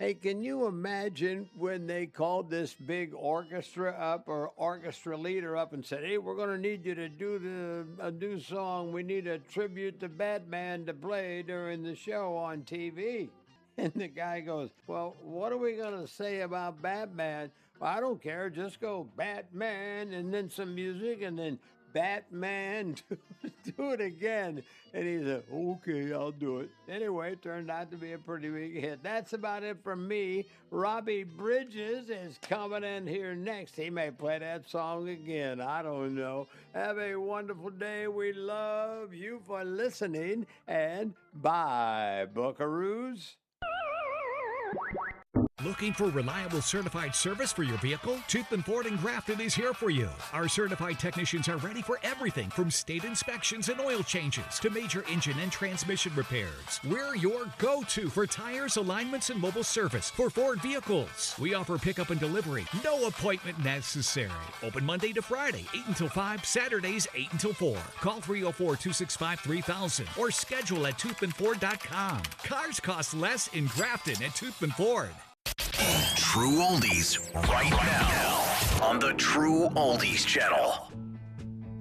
Hey, can you imagine when they called this big orchestra up or orchestra leader up and said, "Hey, we're going to need you to do a new song. We need a tribute to Batman to play during the show on TV." And the guy goes, "Well, what are we going to say about Batman?" "Well, I don't care. Just go Batman and then some music and then Batman, do it again." And he said, "Okay, I'll do it." Anyway, it turned out to be a pretty big hit. That's about it from me. Robbie Bridges is coming in here next. He may play that song again. I don't know. Have a wonderful day. We love you for listening. And bye, Buckaroos. Looking for reliable certified service for your vehicle? Toothman Ford in Grafton is here for you. Our certified technicians are ready for everything from state inspections and oil changes to major engine and transmission repairs. We're your go-to for tires, alignments, and mobile service for Ford vehicles. We offer pickup and delivery. No appointment necessary. Open Monday to Friday, 8 until 5, Saturdays, 8 until 4. Call 304-265-3000 or schedule at toothmanford.com. Cars cost less in Grafton at Toothman Ford. True Oldies right now on the True Oldies channel.